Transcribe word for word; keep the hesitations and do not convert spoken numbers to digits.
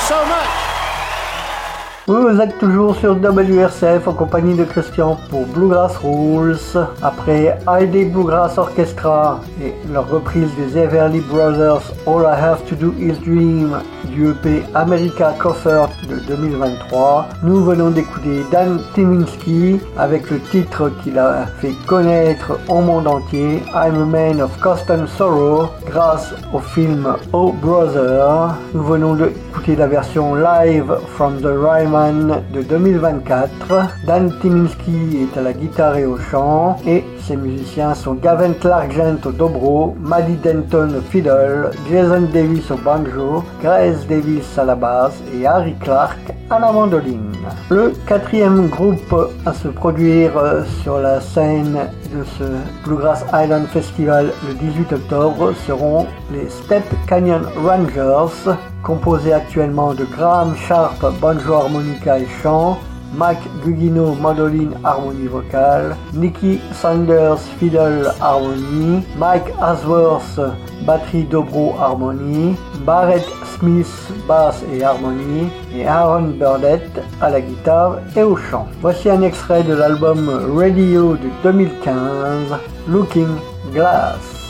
so much. Vous êtes toujours sur W R C F en compagnie de Christian pour Bluegrass Rules. Après Heidi Bluegrass Orchestra et leur reprise des Everly Brothers All I Have to Do Is Dream du E P America Cover de deux mille vingt-trois, nous venons d'écouter Dan Tyminski avec le titre qu'il a fait connaître au monde entier, I'm a Man of Constant Sorrow, grâce au film Oh Brother. Nous venons d'écouter la version live from the Ryman de deux mille vingt-quatre. Dan Tyminski est à la guitare et au chant, et ses musiciens sont Gavin Clarkgent au dobro, Maddie Denton au fiddle, Jason Davis au banjo, Grace Davis à la basse et Harry Clark à la mandoline. Le quatrième groupe à se produire sur la scène de ce Bluegrass Island Festival le dix-huit octobre seront les Step Canyon Rangers, composés actuellement de Graham Sharp, banjo, harmonica et chant, Mike Gugino, mandoline, harmonie vocale, Nicky Sanders, fiddle, harmonie, Mike Asworth, batterie, dobro, harmonie, Barrett Smith, basse et harmonie, et Aaron Burdett à la guitare et au chant. Voici un extrait de l'album Radio de deux mille quinze, Looking Glass.